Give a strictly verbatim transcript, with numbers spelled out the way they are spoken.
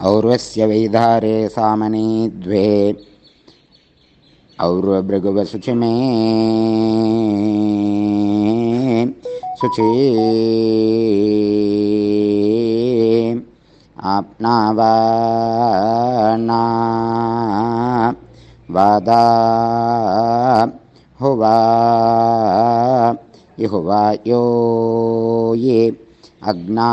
और्वस्य वैधारे सामनी द्वे और्वभृगुवशुचिमे शुचि आप्नावाना वादा हुवा इहुवा यो ये अग्ना